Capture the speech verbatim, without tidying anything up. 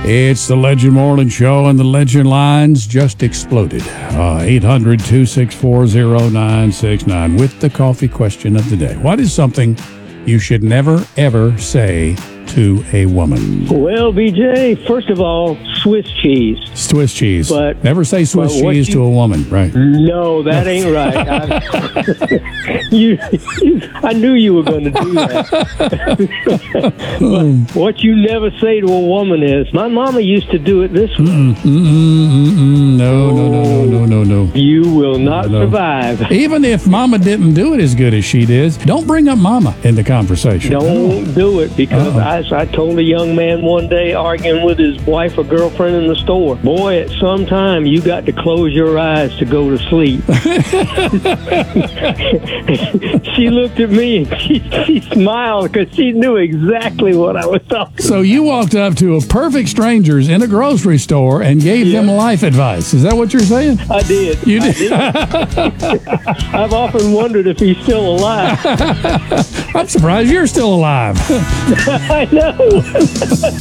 It's the Legend Morning Show, and the Legend lines just exploded. Uh, eight hundred, two six four, zero nine six nine with the coffee question of the day. What is something you should never, ever say to a woman? Well, B J, first of all, Swiss cheese. Swiss cheese. But never say Swiss cheese you, to a woman, right? No, that ain't right. I, you, you, I knew you were going to do that. But what you never say to a woman is, my mama used to do it this way. Mm-mm, mm-mm, mm-mm. No, no, no, no, no, no, no. You will not no. survive. Even if mama didn't do it as good as she did, don't bring up mama in the conversation. Don't do it, because I, I told a young man one day arguing with his wife or girlfriend in the store, boy, at some time you got to close your eyes to go to sleep. She looked at me and she, she smiled because she knew exactly what I was talking about. So you walked up to a perfect strangers in a grocery store and gave Yeah. them life advice. Is that what you're saying? I did. You I did. I've often wondered if he's still alive. I'm surprised you're still alive. I know.